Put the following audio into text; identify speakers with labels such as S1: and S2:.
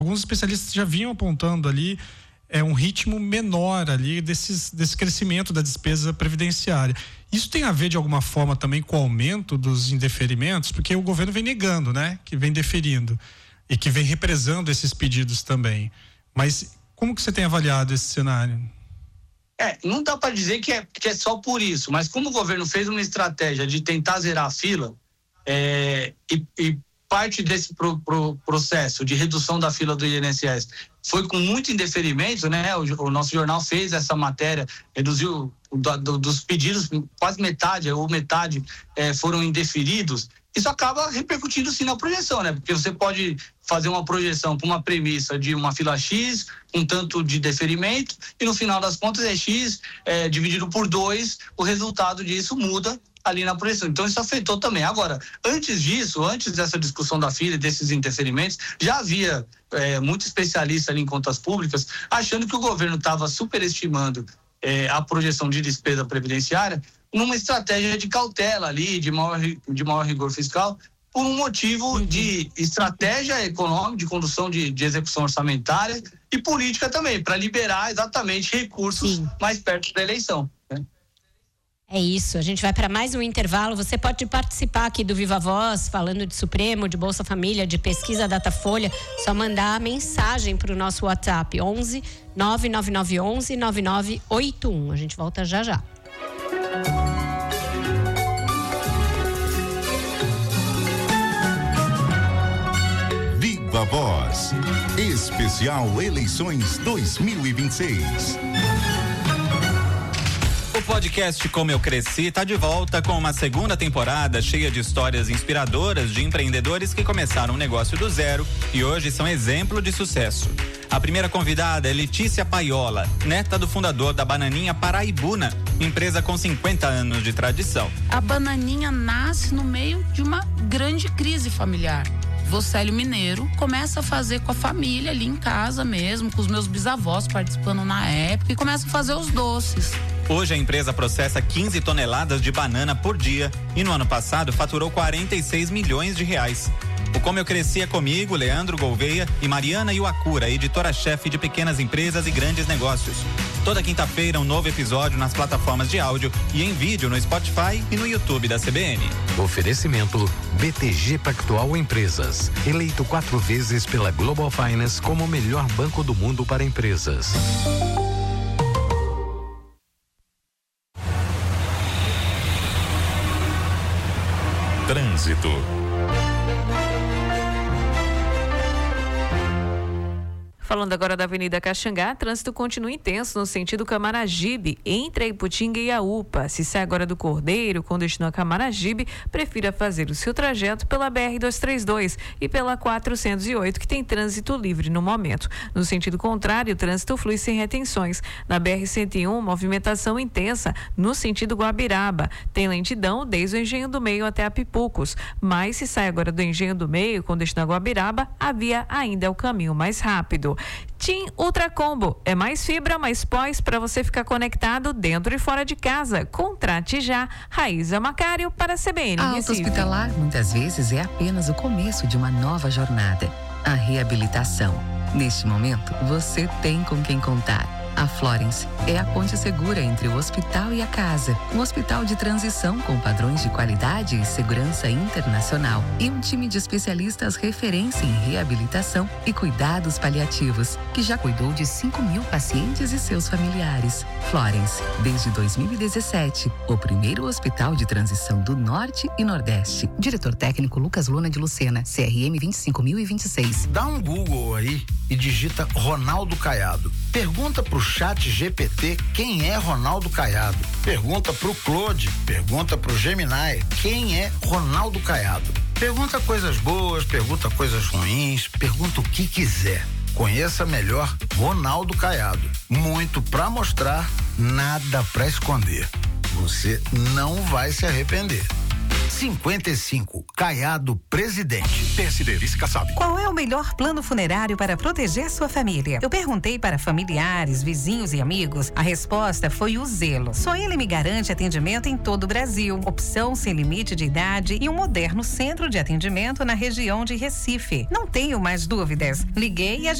S1: alguns especialistas já vinham apontando ali um ritmo menor ali desse crescimento da despesa previdenciária. Isso tem a ver de alguma forma também com o aumento dos indeferimentos, porque o governo vem negando, né? Que vem deferindo e que vem represando esses pedidos também. Mas como que você tem avaliado esse cenário?
S2: Não dá para dizer que é só por isso, mas como o governo fez uma estratégia de tentar zerar a fila, e parte desse processo de redução da fila do INSS foi com muito indeferimento, né? O nosso jornal fez essa matéria, reduziu dos pedidos, quase metade foram indeferidos. Isso acaba repercutindo sim na projeção, né? Porque você pode fazer uma projeção com uma premissa de uma fila X, um tanto de deferimento, e no final das contas é X dividido por 2, o resultado disso muda ali na projeção. Então isso afetou também. Agora, antes dessa discussão da fila e desses interferimentos, já havia muito especialista ali em contas públicas achando que o governo estava superestimando a projeção de despesa previdenciária numa estratégia de cautela ali, de maior rigor fiscal, por um motivo de estratégia econômica, de condução de execução orçamentária e política também, para liberar exatamente recursos mais perto da eleição, né?
S3: É isso, a gente vai para mais um intervalo. Você pode participar aqui do Viva Voz, falando de Supremo, de Bolsa Família, de pesquisa Datafolha. Só mandar a mensagem para o nosso WhatsApp, 11 99911 9981. A gente volta já já.
S4: Viva Voz, especial Eleições 2026.
S5: O podcast Como Eu Cresci está de volta com uma segunda temporada cheia de histórias inspiradoras de empreendedores que começaram um negócio do zero e hoje são exemplo de sucesso. A primeira convidada é Letícia Paiola, neta do fundador da Bananinha Paraibuna, empresa com 50 anos de tradição.
S6: A Bananinha nasce no meio de uma grande crise familiar. Vocélio Mineiro começa a fazer com a família ali em casa mesmo, com os meus bisavós participando na época, e começa a fazer os doces.
S5: Hoje a empresa processa 15 toneladas de banana por dia e no ano passado faturou 46 milhões de reais. O Como Eu Cresci é comigo, Leandro Gouveia e Mariana Iwakura, editora-chefe de pequenas empresas e grandes negócios. Toda quinta-feira um novo episódio nas plataformas de áudio e em vídeo no Spotify e no YouTube da CBN.
S7: Oferecimento BTG Pactual Empresas, eleito 4 vezes pela Global Finance como o melhor banco do mundo para empresas.
S4: Trânsito.
S8: Falando agora da Avenida Caxangá, trânsito continua intenso no sentido Camaragibe, entre a Iputinga e a UPA. Se sai agora do Cordeiro, com destino a Camaragibe, prefira fazer o seu trajeto pela BR-232 e pela 408, que tem trânsito livre no momento. No sentido contrário, o trânsito flui sem retenções. Na BR-101, movimentação intensa no sentido Guabiraba. Tem lentidão desde o Engenho do Meio até a Pipucos. Mas se sai agora do Engenho do Meio, com destino a Guabiraba, a via ainda é o caminho mais rápido. TIM Ultra Combo é mais fibra, mais pós para você ficar conectado dentro e fora de casa. Contrate já. Raíza Macário para a CBN.
S9: A Alta Hospitalar muitas vezes é apenas o começo de uma nova jornada. A reabilitação. Neste momento, você tem com quem contar. A Florence é a ponte segura entre o hospital e a casa. Um hospital de transição com padrões de qualidade e segurança internacional. E um time de especialistas referência em reabilitação e cuidados paliativos, que já cuidou de 5.000 pacientes e seus familiares. Florence, desde 2017, o primeiro hospital de transição do Norte e Nordeste. Diretor técnico Lucas Luna de Lucena, CRM 25026.
S10: Dá um Google aí e digita Ronaldo Caiado. Pergunta pro Chat GPT quem é Ronaldo Caiado. Pergunta pro Claude, pergunta pro Gemini quem é Ronaldo Caiado. Pergunta coisas boas, pergunta coisas ruins, pergunta o que quiser. Conheça melhor Ronaldo Caiado. Muito pra mostrar, nada pra esconder. Você não vai se arrepender. 55, Caiado Presidente.
S11: PSD Vice Kassab.
S12: Qual é o melhor plano funerário para proteger sua família? Eu perguntei para familiares, vizinhos e amigos. A resposta foi o Zelo. Só ele me garante atendimento em todo o Brasil. Opção sem limite de idade e um moderno centro de atendimento na região de Recife. Não tenho mais dúvidas. Liguei e